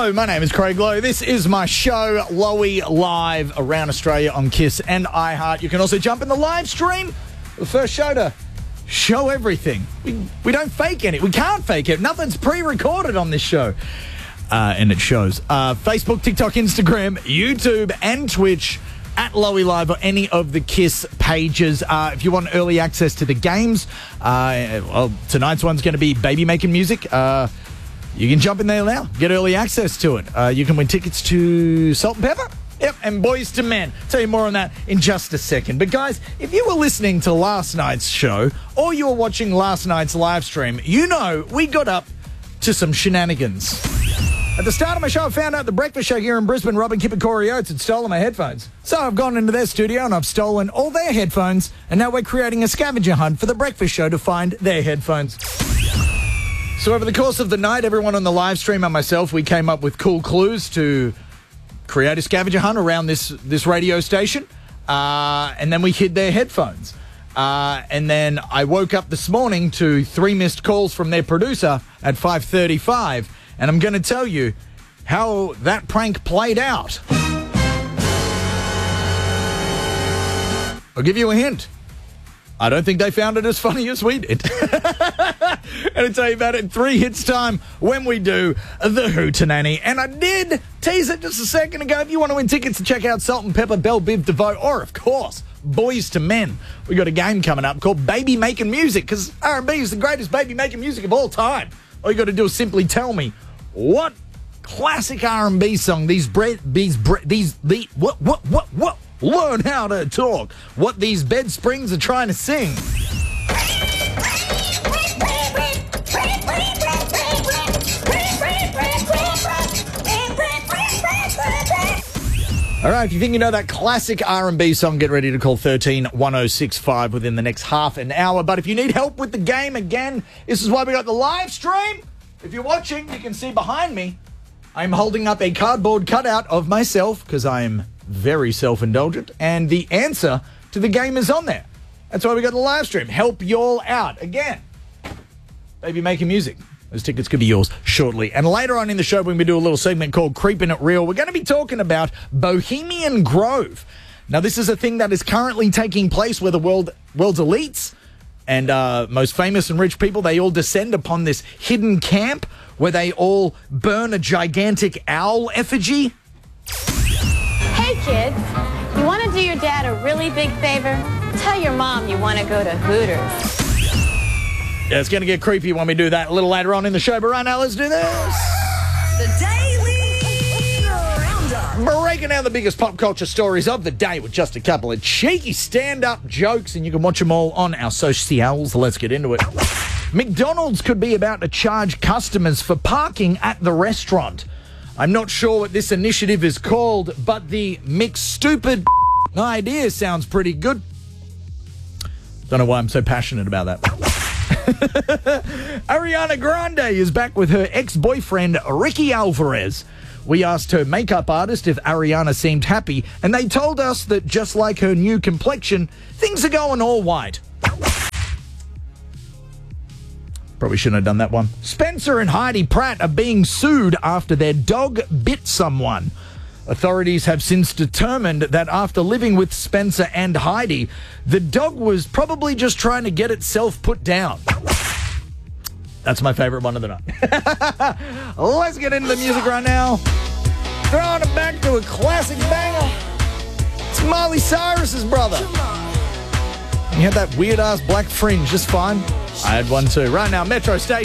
Hello, my name is Craig Lowe. This is my show, Lowy Live, around Australia on KISS and iHeart. You can also jump in the live stream. The first show to show everything. We don't fake it. We can't fake it. Nothing's pre-recorded on this show. And it shows. Facebook, TikTok, Instagram, YouTube, and Twitch at Lowy Live or any of the KISS pages. If you want early access to the games, tonight's one's going to be Baby Making Music. You can jump in there now. Get early access to it. You can win tickets to Salt and Pepper. Yep, and Boys to Men. Tell you more on that in just a second. But guys, if you were listening to last night's show or you were watching last night's live stream, you know we got up to some shenanigans. At the start of my show, I found out the breakfast show here in Brisbane, Rob and Kip and Corey Oates had stolen my headphones. So I've gone into their studio and I've stolen all their headphones, and now we're creating a scavenger hunt for the breakfast show to find their headphones. So over the course of the night, everyone on the live stream and myself, we came up with cool clues to create a scavenger hunt around this radio station, and then we hid their headphones. And then I woke up this morning to 3 missed calls from their producer at 5:35, and I'm going to tell you how that prank played out. I'll give you a hint. I don't think they found it as funny as we did. And I'll tell you about it in 3 hits time when we do the Hootenanny. And I did tease it just a second ago. If you want to win tickets to check out Salt and Pepper, Belle Biv DeVoe, or of course, Boys to Men, we got a game coming up called Baby Making Music, because R&B is the greatest baby making music of all time. All you got to do is simply tell me what classic R&B song learn how to talk. What these bed springs are trying to sing. All right, if you think you know that classic R&B song, get ready to call 131065 within the next half an hour. But if you need help with the game, again, this is why we got the live stream. If you're watching, you can see behind me, I'm holding up a cardboard cutout of myself because I am very self-indulgent, and the answer to the game is on there. That's why we got the live stream. Help y'all out. Again, Baby Making Music. Those tickets could be yours shortly. And later on in the show, when we do a little segment called Creeping It Real, we're going to be talking about Bohemian Grove. Now, this is a thing that is currently taking place where the world's elites and most famous and rich people, they all descend upon this hidden camp where they all burn a gigantic owl effigy. Hey, kids, you want to do your dad a really big favor? Tell your mom you want to go to Hooters. Yeah, it's going to get creepy when we do that a little later on in the show, but right now, let's do this. The Daily Roundup. Breaking down the biggest pop culture stories of the day with just a couple of cheeky stand-up jokes, and you can watch them all on our socials. Let's get into it. McDonald's could be about to charge customers for parking at the restaurant. I'm not sure what this initiative is called, but the McStupid idea sounds pretty good. Don't know why I'm so passionate about that. Ariana Grande is back with her ex-boyfriend, Ricky Alvarez. We asked her makeup artist if Ariana seemed happy, and they told us that just like her new complexion, things are going all white. Probably shouldn't have done that one. Spencer and Heidi Pratt are being sued after their dog bit someone. Authorities have since determined that after living with Spencer and Heidi, the dog was probably just trying to get itself put down. That's my favorite one of the night. Let's get into the music right now. Throwing it back to a classic banger. It's Miley Cyrus's brother. He had that weird-ass black fringe just fine. I had one too. Right now, Metro Station.